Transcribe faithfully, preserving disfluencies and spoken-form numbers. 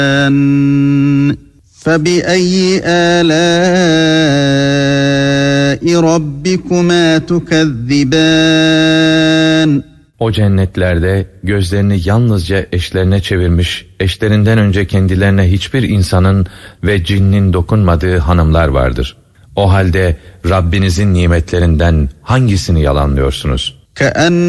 فَبِأَيِّ آلَاءِ رَبِّكُمَا تُكَذِّبَانِ O cennetlerde gözlerini yalnızca eşlerine çevirmiş, eşlerinden önce kendilerine hiçbir insanın ve cinnin dokunmadığı hanımlar vardır. O halde Rabbinizin nimetlerinden hangisini yalanlıyorsunuz?